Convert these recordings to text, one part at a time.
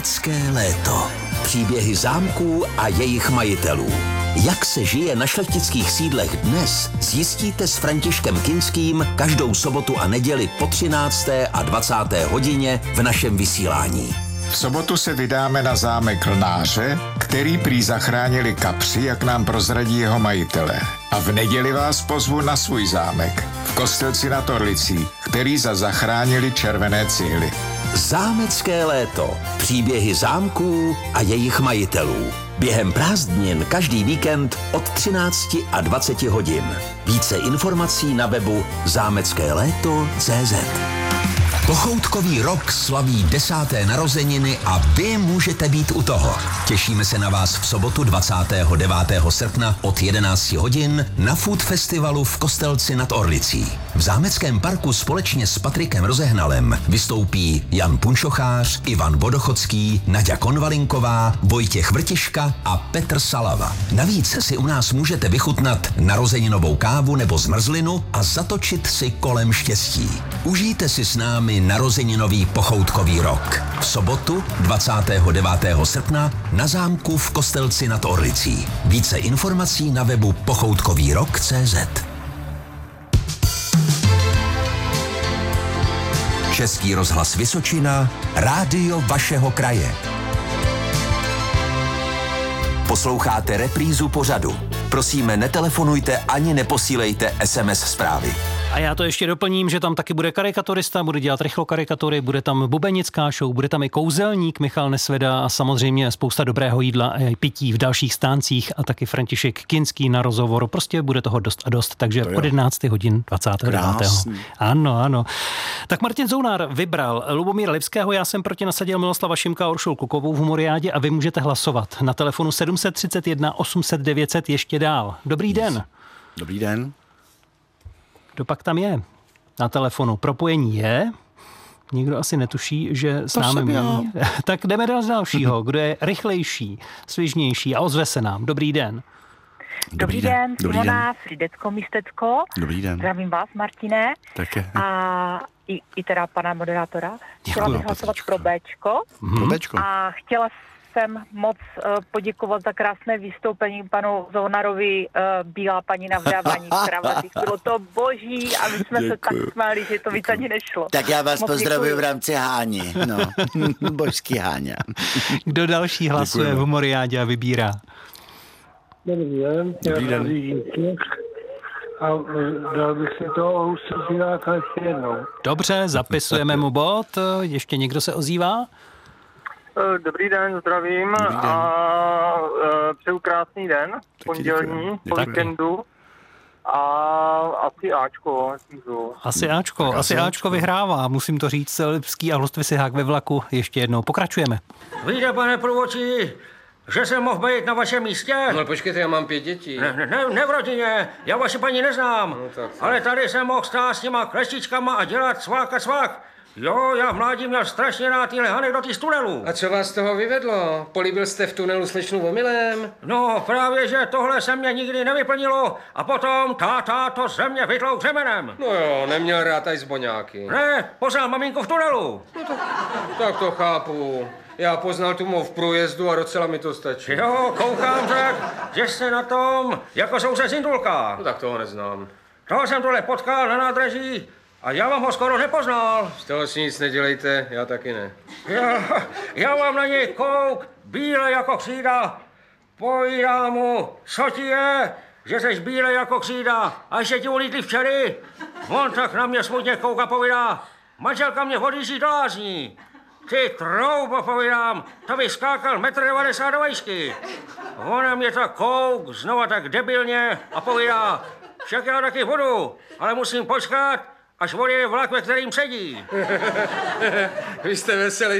Zámecké léto. Příběhy zámků a jejich majitelů. Jak se žije na šlechtických sídlech dnes, zjistíte s Františkem Kinským každou sobotu a neděli po 13. a 20. hodině v našem vysílání. V sobotu se vydáme na zámek Lnáře, který prý zachránili kapři, jak nám prozradí jeho majitelé. A v neděli vás pozvu na svůj zámek v Kostelci nad Orlicí, který zachránili červené cihly. Zámecké léto. Příběhy zámků a jejich majitelů. Během prázdnin každý víkend od 13 a 20 hodin. Více informací na webu zámeckéléto.cz. Pochoutkový rok slaví 10. narozeniny a vy můžete být u toho. Těšíme se na vás v sobotu 29. srpna od 11 hodin na Food Festivalu v Kostelci nad Orlicí. V zámeckém parku společně s Patrikem Rozehnalem vystoupí Jan Punčochář, Ivan Vodochodský, Naďa Konvalinková, Vojtěch Vrtiška a Petr Salava. Navíc si u nás můžete vychutnat narozeninovou kávu nebo zmrzlinu a zatočit si kolem štěstí. Užijte si s námi narozeninový pochoutkový rok. V sobotu 29. srpna na zámku v Kostelci nad Orlicí. Více informací na webu pochoutkovýrok.cz. Český rozhlas Vysočina, rádio vašeho kraje. Posloucháte reprízu pořadu. Prosíme, netelefonujte ani neposílejte SMS zprávy. A já to ještě doplním, že tam taky bude karikaturista, bude dělat rychlokarikatury, bude tam bubenická show, bude tam i kouzelník Michal Nesveda a samozřejmě spousta dobrého jídla a pití v dalších stáncích a taky František Kinský na rozhovor. Prostě bude toho dost a dost, takže od 11 hodin 29. Krásný. Ano. Tak Martin Zounár vybral Lubomíra Lipského, já jsem proti nasadil Miloslava Šimka a Uršulu Kukovou v Humoriádě a vy můžete hlasovat na telefonu 731 800 900 ještě dál. Dobrý den. Dobrý den. Kdo pak tam je na telefonu? Propojení je. Nikdo asi netuší, že s námi mluví. Tak jdeme do dalšího. Kdo je rychlejší, svižnější a ozve se nám. Dobrý den. Dobrý den, Simona Fridecko-Místecko. Dobrý den. Zdravím vás, Martine. Také. A i teda pana moderátora. Chtěla bych hlasovat pro Bčko. Pro Bčko. A chtěla jsem moc poděkovat za krásné vystoupení panu Zounarovi, Bílá paní na vdávání v Kravacích. Bylo to boží a my jsme se tak smáli, že to víc ani nešlo. Tak já vás moc pozdravuji v rámci Háně. No, božský Háňa. Kdo další hlasuje v Humoriádě a vybírá? Dobrý den. Dobrý den. A dal bych si to a už se přidáka ještě jednou. Dobře, zapisujeme mu bod. Ještě někdo se ozývá? Dobrý den, zdravím. Dobrý den. A přeju krásný den, pondělní, po víkendu. A asi Ačko. Asi Ačko vyhrává, musím to říct. Lipský a Hlostvysihák ve vlaku. Ještě jednou pokračujeme. Víte, pane průvodčí, že jsem mohl být na vašem místě? No počkejte, já mám 5 dětí. Ne v rodině, já vaši paní neznám. No, tak. Ale tady jsem mohl stát s těma kleštičkama a dělat svák a svák. Jo, já v mládí měl strašně rád tyhle anekdoty z tunelu. A co vás z toho vyvedlo? Políbil jste v tunelu slečnu omylem? No, právě, že tohle se mě nikdy nevyplnilo a potom táta to ze mě vytlouk řemenem. No jo, neměl rád aj zboňáky. Ne, poznal maminku v tunelu. Tak to chápu. Já poznal tu mou v průjezdu a docela mi to stačí. Jo, koukám tak, že jste na tom jako soused Zindulka. No tak toho neznám. Toho jsem tohle potkal na nádraží a já vám ho skoro nepoznal. Z toho si nic nedělejte, já taky ne. Já mám na něj kouk, bíle jako křída. Povídám mu, co ti je, že jsi bíle jako křída a ještě ti ulítli včery. On tak na mě smutně kouká, povídá, manželka mě odjíždí do lázní. Ty troubo, povídám, to by skákal 1,90 m do vejšky. Ona mě tak kouk, znova tak debilně a povídá, však já taky budu, ale musím počkat, až odjede vlak, ve kterým sedí. Vy jste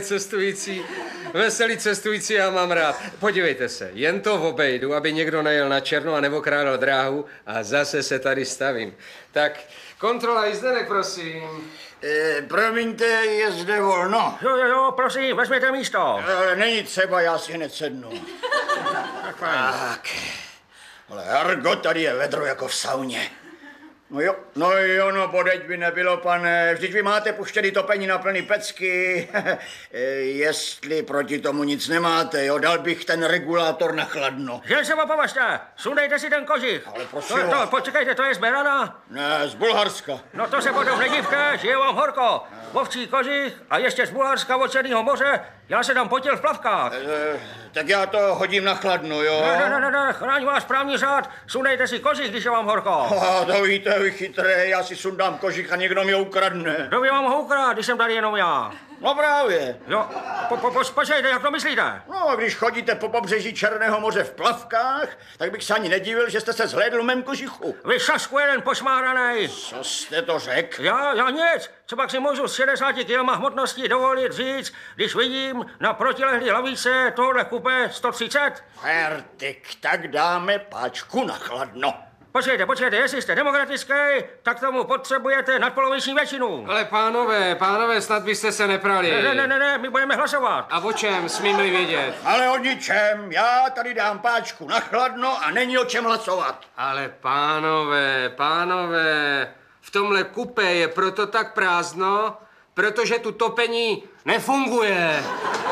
veselý cestující, já mám rád. Podívejte se, jen to obejdu, aby někdo nejel na černo a neokrádal dráhu a zase se tady stavím. Tak, kontrola jízdenek, prosím. Promiňte, je zde volno. Jo, prosím, vezměte místo. Není třeba, já si hned sednu. Tak. Ale Argo, tady je vedro jako v sauně. No, podeď by nebylo, pane. Vždyť vy máte puštěný topení na plný pecky. Jestli proti tomu nic nemáte, jo, dal bych ten regulátor na chladno. Že se opovažte, sundejte si ten kožich. Ale prosím počkejte, to je z Berana? Ne, z Bulharska. No to se potom nedivte, že je vám horko. Ovčí kožich a ještě z Bulharska od Černého moře, já se tam potil v plavkách. Tak já to hodím na chladno, jo? Ne, chráň vás právní řád, sundejte si kožich, když je vám horko. To víte, vy chytré, já si sundám kožich a někdo mi ho ukradne. Kdo by vám ho ukradl, když jsem tady jenom já? No právě. Jo, počkejte, jak to myslíte? No, když chodíte po pobřeží Černého moře v plavkách, tak bych se ani nedivil, že jste se zhlédl v mém kožichu. Vy šašku jeden pošmáranej. Co jste to řekl? Já nic. Co pak si můžu s 60 kg hmotnosti dovolit říct, když vidím na protilehlý lavice tohle kupé 130? Fertik, tak dáme páčku na chladno. Počkejte, jestli jste demokratický, tak tomu potřebujete nadpoloviční většinu. Ale pánové, snad byste se neprali. Ne, my budeme hlasovat. A o čem, smím-li vědět? Ale o ničem, já tady dám páčku na chladno a není o čem hlasovat. Ale pánové, v tomhle kupé je proto tak prázdno, protože tu topení nefunguje.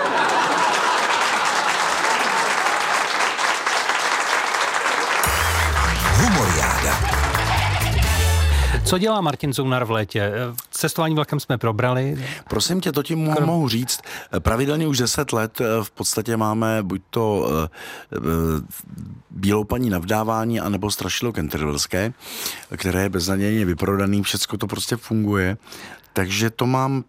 Co dělá Martin Zounar v létě? Cestování vlakem jsme probrali. Prosím tě, to ti mohu říct. Pravidelně už 10 let v podstatě máme buď to Bílou paní na vdávání, anebo Strašidlo Cantervillské, které je beznadějně vyprodaný, všecko to prostě funguje. Takže to mám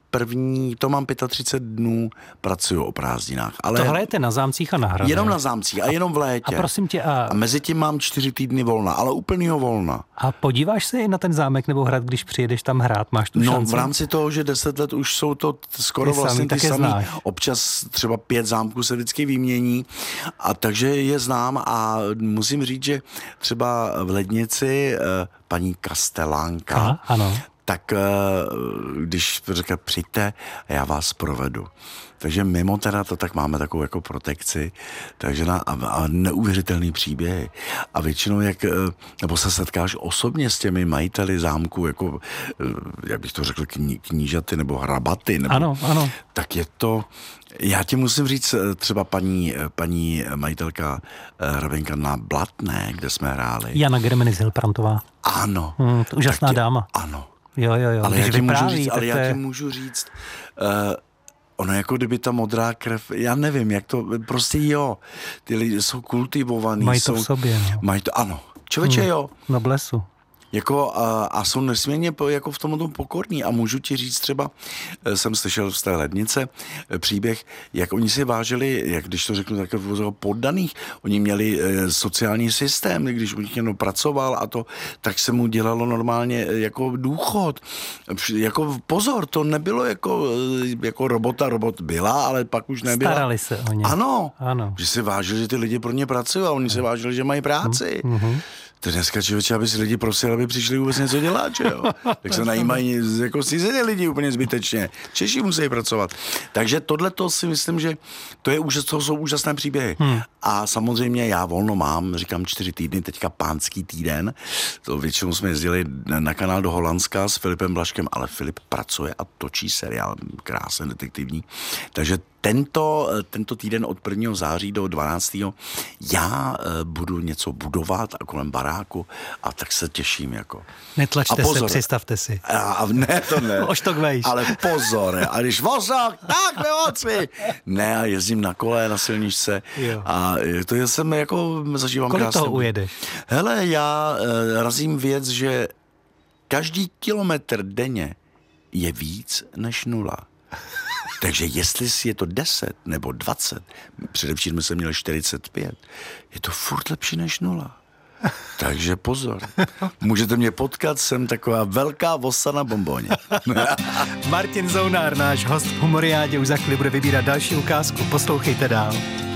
35 dnů, pracuju o prázdninách. Ale to hrajete na zámcích a na hradech? Jenom na zámcích a jenom v létě. A prosím tě, a mezi tím mám 4 týdny volna, ale úplnýho volna. A podíváš se i na ten zámek nebo hrad, když přijedeš tam hrát? Máš tu šanci? No v rámci toho, že 10 let už jsou to skoro vlastně ty samý. Občas třeba 5 zámků se vždycky vymění, a takže je znám a musím říct, že třeba v Lednici paní Kastelánka, ano. Tak když říká přijďte, já vás provedu. Takže mimo teda to tak máme takovou jako protekci, takže a neuvěřitelný příběhy. A většinou nebo se setkáš osobně s těmi majiteli zámků, jako, jak bych to řekl, knížaty nebo hrabaty. Nebo, ano. Tak je to, já ti musím říct, třeba paní majitelka hraběnka na Blatné, kde jsme hráli. Jana Gremeny-Hilprantová. Ano. Úžasná dáma. Ano. Jo. Ale já ti můžu říct, ono jako kdyby ta modrá krev, já nevím, jak to, prostě jo, ty lidi jsou kultivovaný. Mají to v sobě. No. Mají to, ano. Člověče, jo. Na blesu. Jako, a jsou nesmírně jako v tomto pokorní. A můžu ti říct třeba, jsem slyšel z té Lednice příběh, jak oni si vážili, jak když to řeknu tak poddaných, oni měli sociální systém, když u nich někdo pracoval a to, tak se mu dělalo normálně jako důchod. Jako pozor, to nebylo jako robot byla, ale pak už nebyla. Starali se o ně. Ano. Že si vážili, že ty lidi pro ně pracují a oni si vážili, že mají práci. To dneska člověče, aby si lidi prosili, aby přišli vůbec něco dělat, že jo? Tak se najímají jako cizině lidi úplně zbytečně. Češi musí pracovat. Takže tohleto si myslím, že to jsou úžasné příběhy. A samozřejmě já volno mám, říkám 4 týdny, teďka pánský týden. To většinou jsme jezdili na kanál do Holandska s Filipem Blažkem, ale Filip pracuje a točí seriál krásný, detektivní. Takže tento týden od 1. září do 12. já budu něco budovat a kolem baráku a tak se těším jako. Netlačte se, přistavte si. Ne, to ne. Oštok vejš. Ale pozor, a když vozok, tak neoci. Ne, a jezdím na kole, na silničce a to jsem jako zažívám krásně. Kolik toho ujedeš? Hele, já razím věc, že každý kilometr denně je víc než 0. Takže jestli je to 10 nebo 20, především jsem měl 45, je to furt lepší než 0. Takže pozor. Můžete mě potkat, jsem taková velká vosa na bomboně. Martin Zounar, náš host v Humoriádě, už za chvíli bude vybírat další ukázku. Poslouchejte dál.